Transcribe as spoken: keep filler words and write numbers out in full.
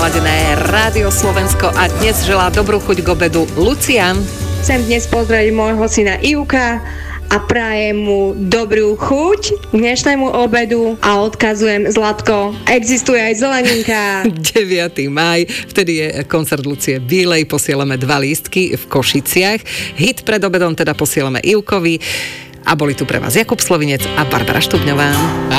naladené Rádio Slovensko a dnes želá dobrú chuť k obedu Lucia. Chcem dnes pozdraviť môjho syna Ivka a prajem mu dobrú chuť k dnešnému obedu a odkazujem Zlatko, existuje aj zeleninka. deviateho mája, vtedy je koncert Lucie Bílej, posielame dva lístky v Košiciach. Hit pred obedom teda posielame Ivkovi a boli tu pre vás Jakub Slovinec a Barbara Štubňová.